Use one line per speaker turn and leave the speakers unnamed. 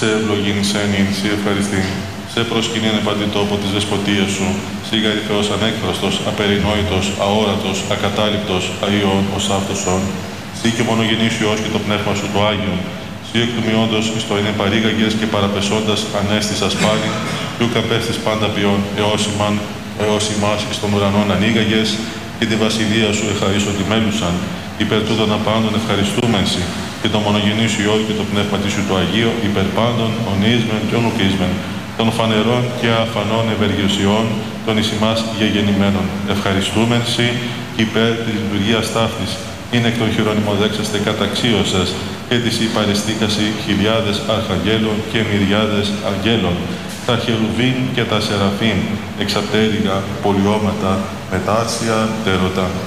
Σε ευλογήνησεν σύ ευχαριστή. Σε προσκυνήν επαντητόπο της δεσποτείας σου. Σίγαρη Θεός ανέκφραστος, απερινόητος, αόρατος, ακατάληπτος, αΐων ως αυτοσόν. Σύ και μονογενής Υιός και το πνεύμα σου το Άγιον. Σύ εκ του μειόντος εις το είναι παρήγαγες και παραπεσόντας ανέστησας πάλι, κι ούκ απέστης πάντα ποιόν έως ημάς εις των ουρανών ανοίγαγες, και τη βασιλεία σου εχαρίσωτη μέλουσαν. Υπέρ τούτων απάντων ευχαριστούμεν σοι, και το μονογενής Υιό και το πνεύμα σου το Αγίο, υπέρ πάντων ονείσμεν και ονουκίσμεν, των φανερών και αφανών ευεργεσιών, των εις ημάς γεγεννημένων. Ευχαριστούμεν σοι, υπέρ της λειτουργίας ταύτης, είναι εκ των χειρονιμοδέξαστε καταξίωσας, και της υπαρεστήκαση χιλιάδες αρχαγγέλων και μυριάδες αγγέλων, τα χερουβίν και τα σεραφίν, εξαπτέρυγα πολιώματα, μετάσια τέρωτα.